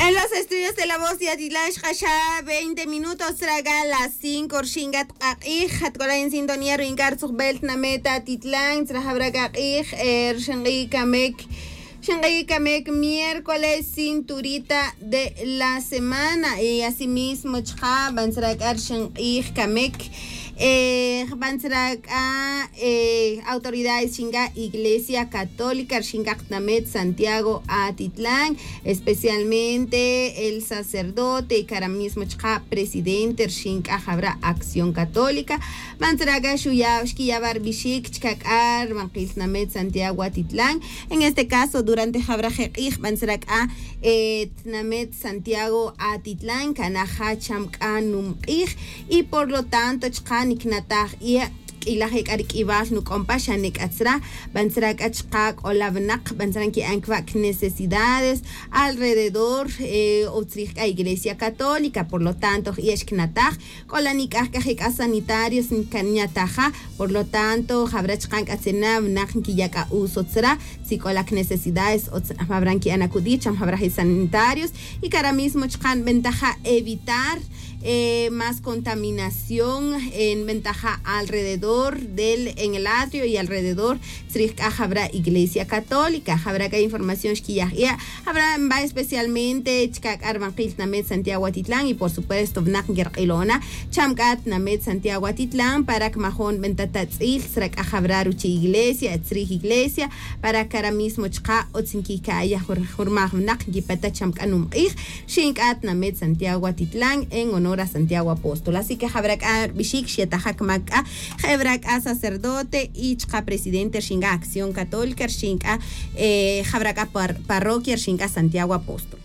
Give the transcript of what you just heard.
En los estudios de La Voz de Atilash Hasha, 20 minutos, traga las 5, Shingat Aqij, Hatkola en sintonía, Ringar Subbelt Nameta Titlan, Trajabraga Aqij, Shangi Kamek, miércoles, cinturita de la semana. Y asimismo, Chha, Bansrakar Shangi Kamek. Autoridades Shinga Iglesia Católica Shinga Namet Santiago Atitlán, especialmente el sacerdote y cara mismo presidente Shinga Jabra Acción Católica Mantraga Shuyavski Yabar Bishik Chkakar Banquil Namet Santiago Atitlán. En este caso, durante Jabra Jekij Mantraga Namet Santiago Atitlán Kanaha Chamkanum y por lo tanto Niknatag y la hekarik ibas no compashanik atzra bansrak achqak o lavnak bansranki ankvak necesidades alrededor otrika iglesia católica. Por lo tanto yeshknatag kolanik ajkajik sanitarios nikanyataja. Por lo tanto jabrachkank atzena vnaknki yaka usotzra sikolak necesidades habranki anakudich habraji sanitarios y cara mismo chkan ventaja evitar más contaminación en ventaja alrededor en el atrio y alrededor habrá iglesia católica. Habrá que información habrá especialmente Namet Santiago Atitlán y por supuesto Ilona Chamkat Namet Santiago Atitlán para que majón ventatatzil habrá ruchi iglesia iglesia para que ahora mismo otzinkikaya jurmaj gipata chamkanum Shinkat Namet Santiago Atitlán en honor a Santiago Apóstol. Así que Jabrak Bishik Shetajak Jabrak sacerdote y presidente Shinga Acción Católica Shinga Jabrak parroquia Shinga Santiago Apóstol.